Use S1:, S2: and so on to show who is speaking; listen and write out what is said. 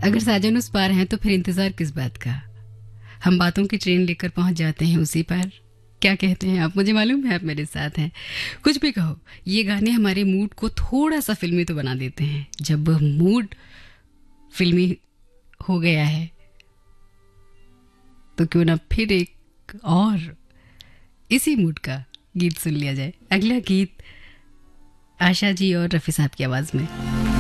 S1: अगर साजन उस पार हैं तो फिर इंतजार किस बात का। हम बातों की ट्रेन लेकर पहुंच जाते हैं उसी पार। क्या कहते हैं आप? मुझे मालूम है आप मेरे साथ हैं। कुछ भी कहो, ये गाने हमारे मूड को थोड़ा सा फिल्मी तो बना देते हैं। जब मूड फिल्मी हो गया है तो क्यों ना फिर एक और इसी मूड का गीत सुन लिया जाए। अगला गीत आशा जी और रफ़ी साहब की आवाज़ में।